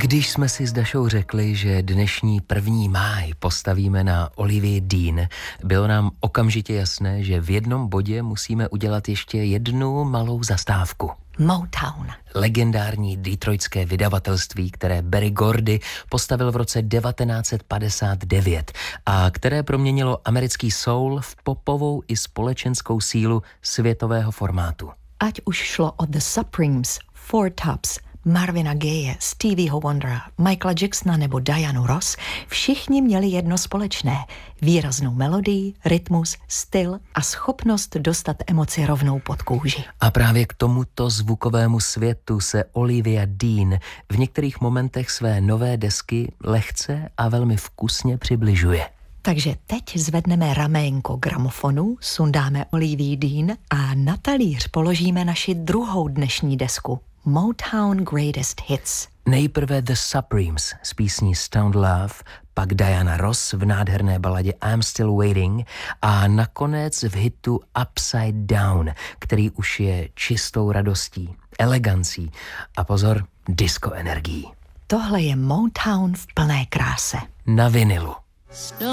Když jsme si s Dašou řekli, že dnešní 1. máj postavíme na Olivii Dean, bylo nám okamžitě jasné, že v jednom bodě musíme udělat ještě jednu malou zastávku. Motown. Legendární detroitské vydavatelství, které Berry Gordy postavil v roce 1959 a které proměnilo americký soul v popovou i společenskou sílu světového formátu. Ať už šlo o The Supremes, Four Tops, Marvina Gaye, Stevieho Wondera, Michaela Jacksona nebo Dianu Ross, všichni měli jedno společné. Výraznou melodii, rytmus, styl a schopnost dostat emoci rovnou pod kůži. A právě k tomuto zvukovému světu se Olivia Dean v některých momentech své nové desky lehce a velmi vkusně přibližuje. Takže teď zvedneme raménko gramofonu, sundáme Olivii Dean a na talíř položíme naši druhou dnešní desku. Motown Greatest Hits. Nejprve The Supremes s písní Stoned Love, pak Diana Ross v nádherné baladě I'm Still Waiting a nakonec v hitu Upside Down, který už je čistou radostí, elegancí a pozor, disco energií. Tohle je Motown v plné kráse. Na vinilu.